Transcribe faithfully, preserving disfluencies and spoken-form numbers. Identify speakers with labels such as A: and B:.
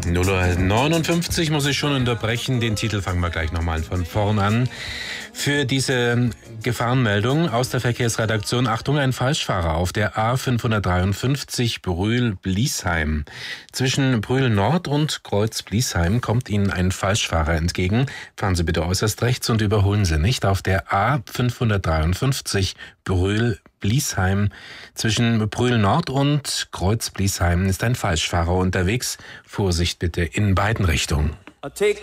A: null Uhr neunundfünfzig muss ich schon unterbrechen. Den Titel fangen wir gleich nochmal von vorn an. Für diese Gefahrenmeldung aus der Verkehrsredaktion: Achtung, ein Falschfahrer auf der A fünfhundertdreiundfünfzig Brühl-Bliesheim. Zwischen Brühl Nord und Kreuz Bliesheim kommt Ihnen ein Falschfahrer entgegen. Fahren Sie bitte äußerst rechts und überholen Sie nicht. Auf der A fünfhundertdreiundfünfzig Brühl-Bliesheim. Zwischen Brühl Nord und Kreuz Bliesheim ist ein Falschfahrer unterwegs. Vorsicht bitte in beiden Richtungen.